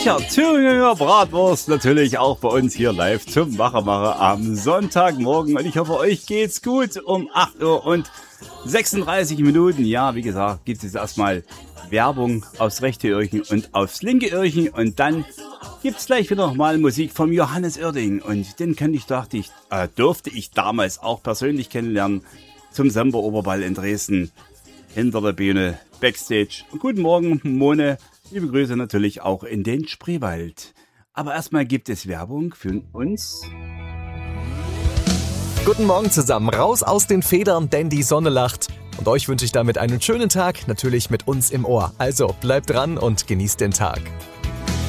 Sicher, Thüringer Bratwurst natürlich auch bei uns hier live zum Macher am Sonntagmorgen. Und ich hoffe, euch geht's gut um 8 Uhr und 36 Minuten. Ja, wie gesagt, gibt es erstmal Werbung aufs rechte Öhrchen und aufs linke Öhrchen. Und dann gibt's gleich wieder mal Musik vom Johannes Oerding. Und den durfte ich damals auch persönlich kennenlernen zum Semperoberball in Dresden. Hinter der Bühne, Backstage. Guten Morgen, Mone. Liebe Grüße natürlich auch in den Spreewald. Aber erstmal gibt es Werbung für uns. Guten Morgen zusammen, raus aus den Federn, denn die Sonne lacht. Und euch wünsche ich damit einen schönen Tag, natürlich mit uns im Ohr. Also bleibt dran und genießt den Tag.